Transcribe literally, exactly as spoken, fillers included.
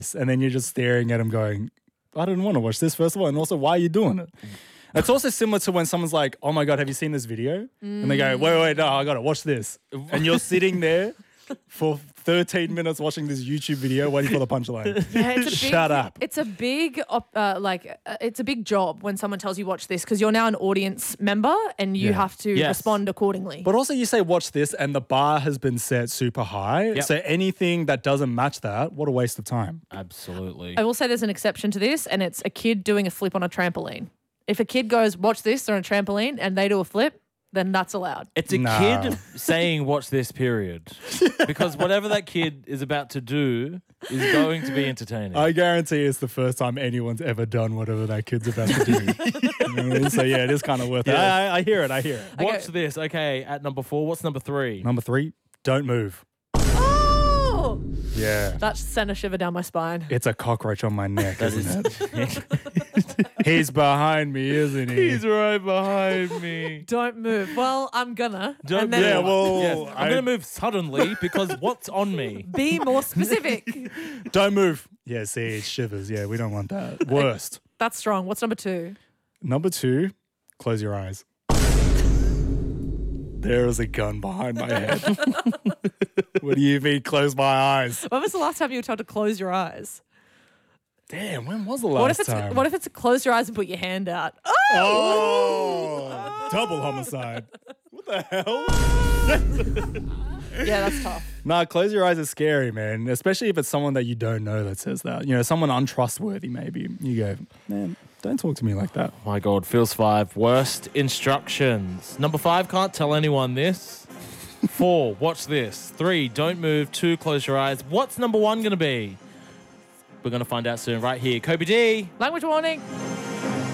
and then you're just staring at them going, I didn't want to watch this, first of all, and also, why are you doing it? It's also similar to when someone's like, oh my God, have you seen this video? Mm. And they go, wait, wait, no, I got to watch this. And you're sitting there for thirteen minutes watching this YouTube video waiting for the punchline. Yeah, it's a big, Shut up. It's a big, uh, like, uh, it's a big job when someone tells you watch this because you're now an audience member and you Yeah. have to Yes. respond accordingly. But also you say watch this and the bar has been set super high. Yep. So anything that doesn't match that, what a waste of time. Absolutely. I will say there's an exception to this, and it's a kid doing a flip on a trampoline. If a kid goes, watch this, they're on a trampoline, and they do a flip, then that's allowed. It's a Nah. kid saying, watch this, period. Because whatever that kid is about to do is going to be entertaining. I guarantee it's the first time anyone's ever done whatever that kid's about to do. You know what I mean? So yeah, it is kind of worth it. Yeah. I, I I hear it, I hear it. Watch this. Okay, at number four, what's number three? Number three, don't move. Oh! Yeah. That sent a shiver down my spine. It's a cockroach on my neck, That isn't is- it? He's behind me, isn't he? He's right behind me. Don't move. Well, I'm gonna. Don't and then Yeah, move. well, Yes, I'm I- going to move suddenly because what's on me? be more specific. Don't move. Yeah, see, it shivers. Yeah, we don't want that. Worst. That's strong. What's number two? Number two, close your eyes. There is a gun behind my head. What do you mean, close my eyes? When was the last time you were told to close your eyes? Damn, when was the last What if it's time? what if it's close your eyes and put your hand out? Oh! Oh, double homicide. What the hell? Yeah, that's tough. Nah, close your eyes is scary, man. Especially if it's someone that you don't know that says that. You know, someone untrustworthy maybe. You go, man, don't talk to me like that. My God, feels five. Worst instructions. Number five, can't tell anyone this. Four, watch this. Three, don't move. Two, close your eyes. What's number one going to be? We're going to find out soon right here. Kobe D. Language warning.